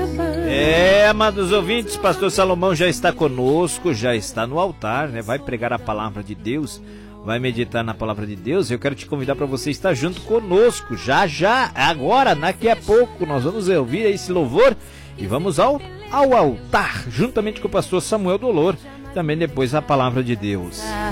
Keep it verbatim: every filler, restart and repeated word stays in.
É, amados ouvintes, pastor Salomão já está conosco, já está no altar, né? Vai pregar a palavra de Deus, vai meditar na palavra de Deus. Eu quero te convidar para você estar junto conosco, já, já, agora, daqui a pouco, nós vamos ouvir esse louvor e vamos ao, ao altar, juntamente com o pastor Samuel Dolor, também depois a palavra de Deus.